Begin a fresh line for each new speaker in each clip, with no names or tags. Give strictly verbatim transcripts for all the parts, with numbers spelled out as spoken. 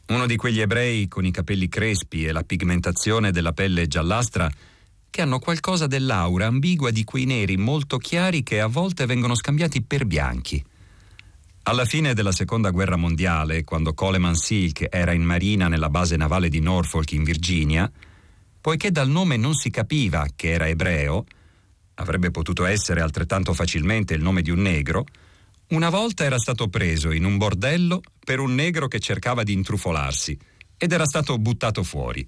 Uno di quegli ebrei con i capelli crespi e la pigmentazione della pelle giallastra che hanno qualcosa dell'aura ambigua di quei neri molto chiari che a volte vengono scambiati per bianchi. Alla fine della seconda guerra mondiale, quando Coleman Silk era in marina nella base navale di Norfolk in Virginia, poiché dal nome non si capiva che era ebreo, avrebbe potuto essere altrettanto facilmente il nome di un negro, una volta era stato preso in un bordello per un negro che cercava di intrufolarsi ed era stato buttato fuori.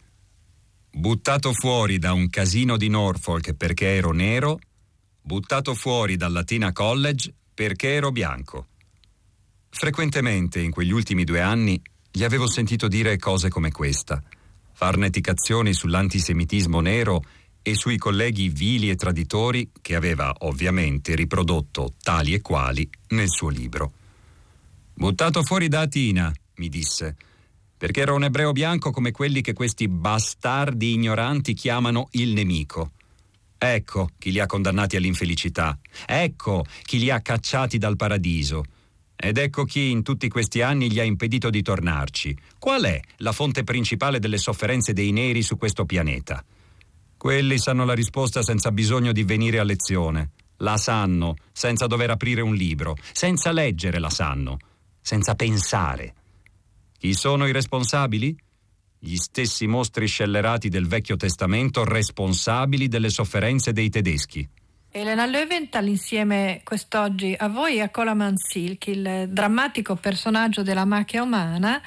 Buttato fuori da un casino di Norfolk perché ero nero, buttato fuori dal Latina College perché ero bianco. Frequentemente in quegli ultimi due anni gli avevo sentito dire cose come questa, farneticazioni sull'antisemitismo nero e sui colleghi vili e traditori che aveva ovviamente riprodotto tali e quali nel suo libro. Buttato fuori da Atina, mi disse, perché ero un ebreo bianco come quelli che questi bastardi ignoranti chiamano il nemico. Ecco chi li ha condannati all'infelicità, ecco chi li ha cacciati dal paradiso. Ed ecco chi in tutti questi anni gli ha impedito di tornarci. Qual è la fonte principale delle sofferenze dei neri su questo pianeta? Quelli sanno la risposta senza bisogno di venire a lezione. La sanno senza dover aprire un libro, senza leggere la sanno, senza pensare. Chi sono i responsabili? Gli stessi mostri scellerati del Vecchio Testamento responsabili delle sofferenze dei tedeschi.
Elena Löwenthal insieme quest'oggi a voi e a Coleman Silk, il drammatico personaggio della macchia umana,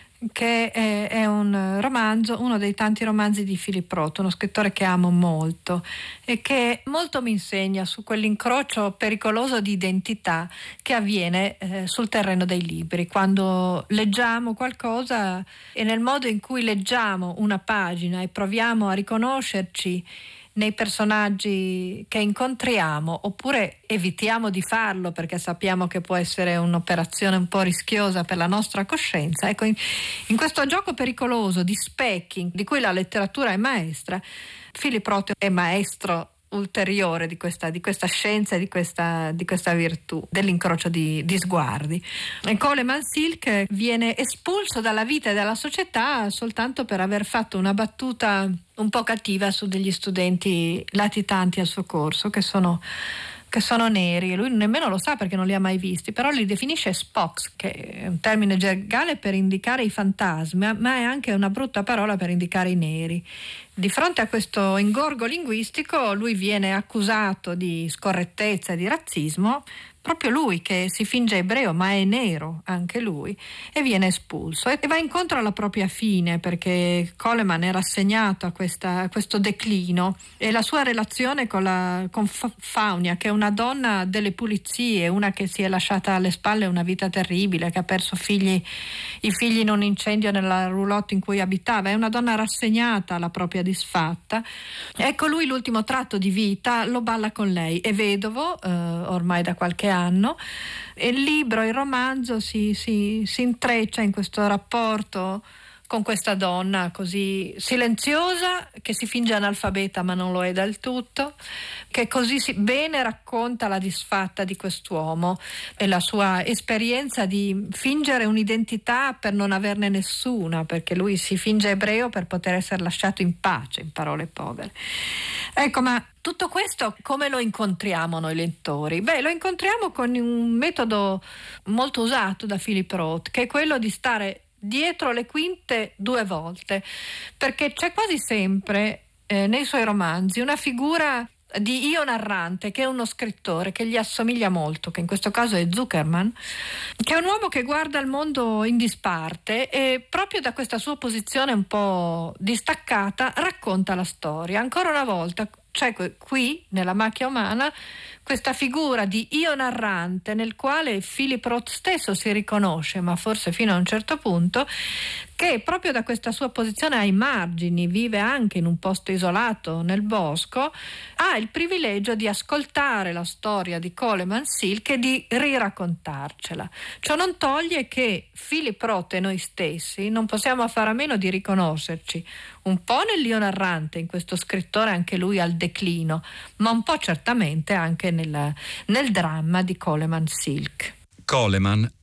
che è, è un romanzo, uno dei tanti romanzi di Philip Roth, uno scrittore che amo molto e che molto mi insegna su quell'incrocio pericoloso di identità che avviene eh, sul terreno dei libri, quando leggiamo qualcosa e nel modo in cui leggiamo una pagina e proviamo a riconoscerci nei personaggi che incontriamo, oppure evitiamo di farlo perché sappiamo che può essere un'operazione un po' rischiosa per la nostra coscienza. Ecco, in, in questo gioco pericoloso di specchi di cui la letteratura è maestra, Philip Roth è maestro ulteriore di questa, di questa scienza e di questa, di questa virtù dell'incrocio di, di sguardi. E Coleman Silk viene espulso dalla vita e dalla società soltanto per aver fatto una battuta un po' cattiva su degli studenti latitanti al suo corso che sono che sono neri, e lui nemmeno lo sa perché non li ha mai visti, però li definisce Spocks, che è un termine gergale per indicare i fantasmi, ma è anche una brutta parola per indicare i neri. Di fronte a questo ingorgo linguistico lui viene accusato di scorrettezza e di razzismo, proprio lui che si finge ebreo ma è nero anche lui, e viene espulso e va incontro alla propria fine, perché Coleman è rassegnato a, questa, a questo declino, e la sua relazione con, la, con Faunia, che è una donna delle pulizie, una che si è lasciata alle spalle una vita terribile, che ha perso figli, i figli in un incendio nella roulotte in cui abitava, è una donna rassegnata alla propria disfatta. Ecco, lui l'ultimo tratto di vita lo balla con lei, è vedovo eh, ormai da qualche anno, e il libro, il romanzo si, si, si intreccia in questo rapporto con questa donna così silenziosa, che si finge analfabeta ma non lo è del tutto, che così si, bene racconta la disfatta di quest'uomo e la sua esperienza di fingere un'identità per non averne nessuna, perché lui si finge ebreo per poter essere lasciato in pace, in parole povere. Ecco, ma tutto questo come lo incontriamo noi lettori? Beh, lo incontriamo con un metodo molto usato da Philip Roth, che è quello di stare dietro le quinte due volte, perché c'è quasi sempre eh, nei suoi romanzi una figura di io narrante, che è uno scrittore che gli assomiglia molto, che in questo caso è Zuckerman, che è un uomo che guarda il mondo in disparte e proprio da questa sua posizione un po' distaccata racconta la storia. Ancora una volta c'è qui nella macchia umana questa figura di io narrante nel quale Philip Roth stesso si riconosce, ma forse fino a un certo punto, che proprio da questa sua posizione ai margini, vive anche in un posto isolato nel bosco, ha il privilegio di ascoltare la storia di Coleman Silk e di riraccontarcela. Ciò non toglie che Philip Roth e noi stessi non possiamo fare a meno di riconoscerci un po' nell'io narrante, in questo scrittore anche lui al declino, ma un po' certamente anche nel, nel dramma di Coleman Silk.
Coleman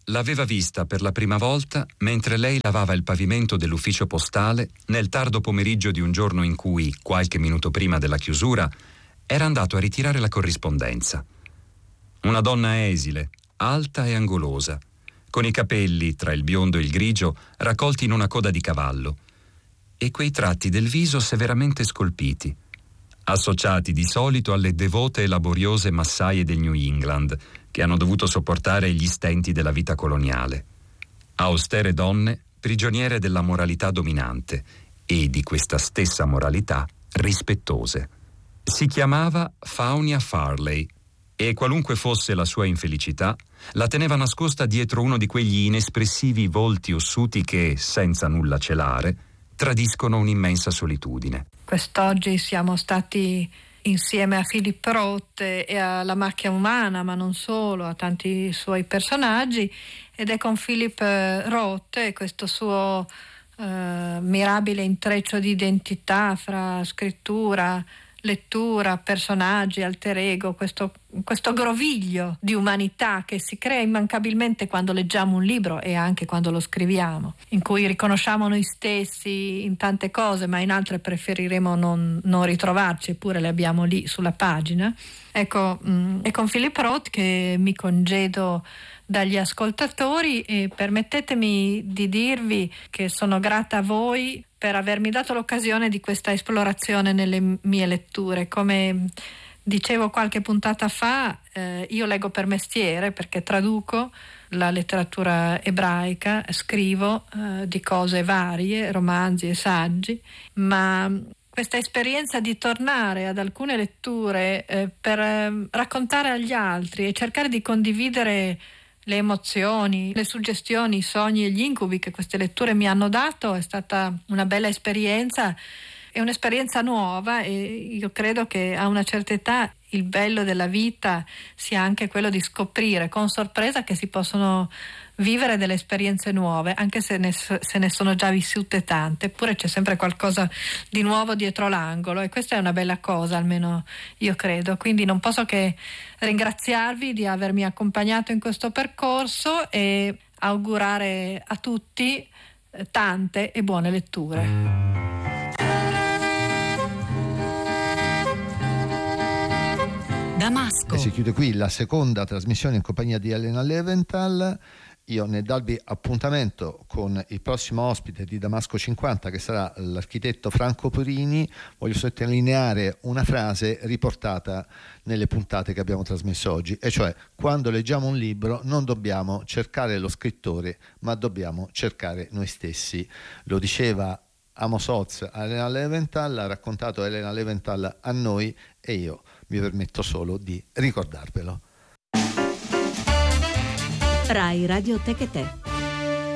l'aveva vista per la prima volta mentre lei lavava il pavimento dell'ufficio postale nel tardo pomeriggio di un giorno in cui, qualche minuto prima della chiusura, era andato a ritirare la corrispondenza. Una donna esile, alta e angolosa, con i capelli, tra il biondo e il grigio, raccolti in una coda di cavallo, e quei tratti del viso severamente scolpiti, associati di solito alle devote e laboriose massaie del New England, che hanno dovuto sopportare gli stenti della vita coloniale. Austere donne, prigioniere della moralità dominante e di questa stessa moralità rispettose. Si chiamava Faunia Farley e, qualunque fosse la sua infelicità, la teneva nascosta dietro uno di quegli inespressivi volti ossuti che, senza nulla celare, tradiscono un'immensa solitudine.
Quest'oggi siamo stati insieme a Philip Roth e alla Macchia Umana, ma non solo, a tanti suoi personaggi, ed è con Philip Roth e questo suo eh, mirabile intreccio di identità fra scrittura, lettura, personaggi, alter ego, questo, questo groviglio di umanità che si crea immancabilmente quando leggiamo un libro e anche quando lo scriviamo, in cui riconosciamo noi stessi in tante cose, ma in altre preferiremo non, non ritrovarci, eppure le abbiamo lì sulla pagina. Ecco, mh, è con Philip Roth che mi congedo dagli ascoltatori e permettetemi di dirvi che sono grata a voi per avermi dato l'occasione di questa esplorazione nelle mie letture. Come dicevo qualche puntata fa, eh, io leggo per mestiere perché traduco la letteratura ebraica, scrivo eh, di cose varie, romanzi e saggi, ma questa esperienza di tornare ad alcune letture eh, per eh, raccontare agli altri e cercare di condividere le emozioni, le suggestioni, i sogni e gli incubi che queste letture mi hanno dato è stata una bella esperienza, è un'esperienza nuova e io credo che a una certa età il bello della vita sia anche quello di scoprire con sorpresa che si possono vivere delle esperienze nuove, anche se ne, se ne sono già vissute tante, eppure c'è sempre qualcosa di nuovo dietro l'angolo e questa è una bella cosa, almeno io credo. Quindi non posso che ringraziarvi di avermi accompagnato in questo percorso e augurare a tutti tante e buone letture.
Damasco. E si chiude qui la seconda trasmissione in compagnia di Elena Leventhal. Io ne darvi appuntamento con il prossimo ospite di Damasco cinquanta, che sarà l'architetto Franco Purini. Voglio sottolineare una frase riportata nelle puntate che abbiamo trasmesso oggi, e cioè: quando leggiamo un libro non dobbiamo cercare lo scrittore, ma dobbiamo cercare noi stessi. Lo diceva Amos Oz a Elena Leventhal, ha raccontato Elena Leventhal a noi e io mi permetto solo di ricordarvelo.
Rai Radio Tech e Te.